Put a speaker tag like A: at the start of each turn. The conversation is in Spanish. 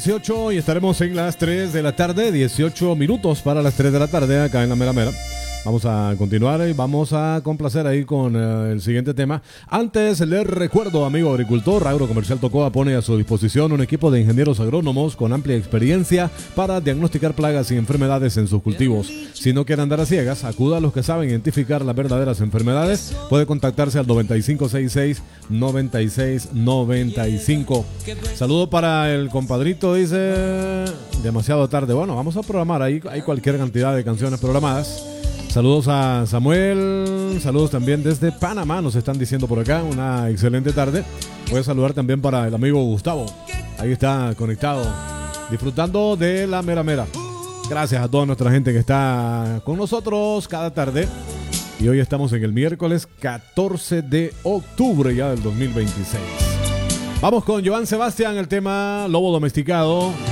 A: 18 y estaremos en las 3 de la tarde, 18 minutos para las 3 de la tarde acá en la Mera Mera. Vamos a continuar y vamos a complacer ahí con el siguiente tema. Antes les recuerdo, amigo agricultor, Agrocomercial Tocoa pone a su disposición un equipo de ingenieros agrónomos con amplia experiencia para diagnosticar plagas y enfermedades en sus cultivos. Si no quiere andar a ciegas, acuda a los que saben identificar las verdaderas enfermedades. Puede contactarse al 9566-9695. Saludo para el compadrito, dice, demasiado tarde. Bueno, vamos a programar, ahí hay cualquier cantidad de canciones programadas. Saludos a Samuel, saludos también desde Panamá, nos están diciendo por acá, una excelente tarde. Voy a saludar también para el amigo Gustavo, ahí está conectado, disfrutando de la Mera Mera. Gracias a toda nuestra gente que está con nosotros cada tarde. Y hoy estamos en el miércoles 14 de octubre ya del 2026. Vamos con Joan Sebastián, el tema Lobo Domesticado.